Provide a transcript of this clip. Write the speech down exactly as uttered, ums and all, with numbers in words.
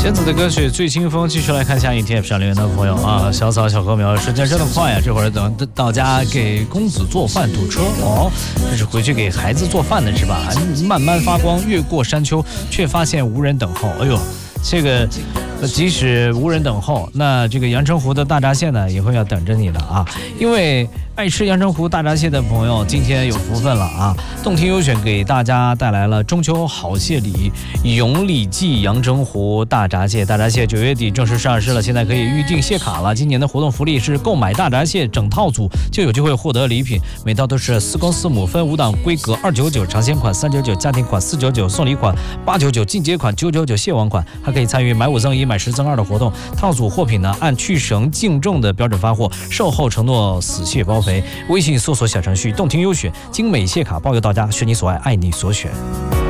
仙子的歌曲《醉清风》，继续来看下一天上留言的朋友啊，小草小禾苗，时间真的快呀！这会儿等到家给公子做饭堵车哦，这是回去给孩子做饭的是吧？慢慢发光，越过山丘，却发现无人等候。哎呦，这个即使无人等候，那这个阳澄湖的大闸蟹呢，也会要等着你的啊！因为爱吃阳澄湖大闸蟹的朋友，今天有福分了啊！动听优选给大家带来了中秋好蟹礼，永礼记阳澄湖大闸蟹。大闸蟹九月底正式上市了，现在可以预定蟹卡了。今年的活动福利是购买大闸蟹整套组就有机会获得礼品，每套都是四公四母，分五档规格：二九九尝鲜款、三九九家庭款、四九九送礼款、八九九进阶款、九九九蟹王款，还可以参与买五赠一、买十赠二的活动。套组货品呢按去绳净重的标准发货，售后承诺死蟹包肥。微信搜索小程序动听优选，精美蟹卡包邮到家，选你所爱，爱你所选。